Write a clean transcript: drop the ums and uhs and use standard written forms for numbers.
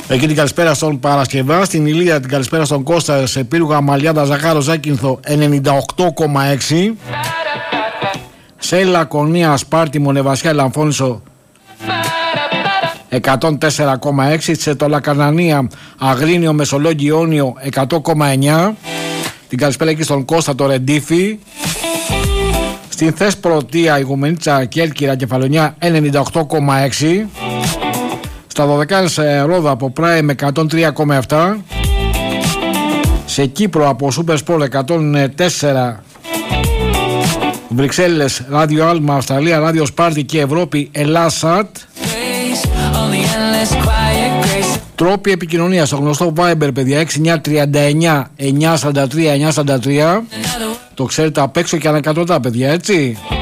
Εκεί την καλησπέρα στον Παρασκευά. Στην Ηλία την καλησπέρα στον Κώστα. Σε Πύργα Μαλιάδα Ζαχάρο Ζάκυνθο 98,6. Σε Λακωνία Σπάρτη Μονεβασιά Λαμφώνησο 104,6. Σε Τολακαρνανία Αγρίνιο Μεσολόγγι Ιόνιο 100,9. Την καλησπέρα εκεί στον Κώστα το Ρεντίφι. Στην Θεσπρωτεία Ηγουμενίτσα Κέρκυρα Κεφαλονιά 98,6. Στα Δωδεκάνες Ρόδα από Πράιμ 103,7. Σε Κύπρο από Σούπερ Σπορ 104. Βρυξέλλες Ράδιο Άλμα, Αυστραλία Ράδιο Σπάρτη και Ευρώπη Ελλάσσατ. Τρόποι επικοινωνίας στο γνωστό Viber, παιδιά, 6939 943 943. Το ξέρετε απ' έξω και ανακατοτά, παιδιά, έτσι.